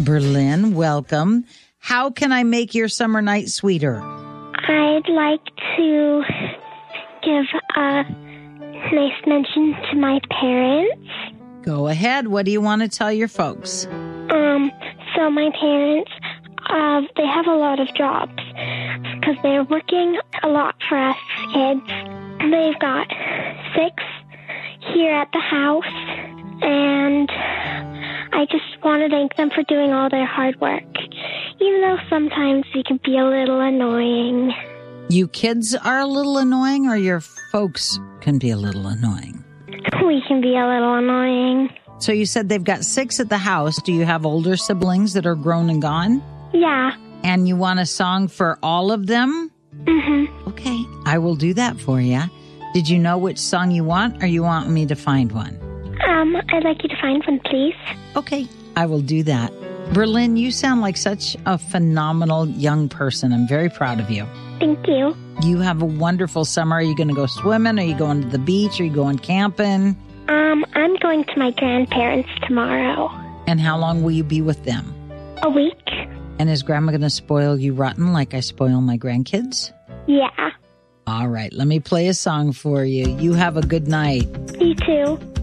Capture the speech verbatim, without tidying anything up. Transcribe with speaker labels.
Speaker 1: Berlin, welcome. How can I make your summer night sweeter?
Speaker 2: I'd like to give a nice mention to my parents.
Speaker 1: Go ahead. What do you want to tell your folks?
Speaker 2: Um, so my parents, uh, they have a lot of jobs because they're working a lot for us kids. They've got six here at the house, and I just want to thank them for doing all their hard work, even though sometimes we can be a little annoying.
Speaker 1: You kids are a little annoying, or your folks can be a little annoying?
Speaker 2: We can be a little annoying.
Speaker 1: So you said they've got six at the house. Do you have older siblings that are grown and gone?
Speaker 2: Yeah.
Speaker 1: And you want a song for all of them?
Speaker 2: Mm-hmm.
Speaker 1: Okay, I will do that for you. Did you know which song you want, or you want me to find one?
Speaker 2: Um, I'd like you to find one, please.
Speaker 1: Okay, I will do that. Berlin, you sound like such a phenomenal young person. I'm very proud of you.
Speaker 2: Thank you.
Speaker 1: You have a wonderful summer. Are you going to go swimming? Are you going to the beach? Are you going camping?
Speaker 2: Um, I'm going to my grandparents tomorrow.
Speaker 1: And how long will you be with them?
Speaker 2: A week.
Speaker 1: And is Grandma going to spoil you rotten like I spoil my grandkids?
Speaker 2: Yeah.
Speaker 1: All right, let me play a song for you. You have a good night.
Speaker 2: You too.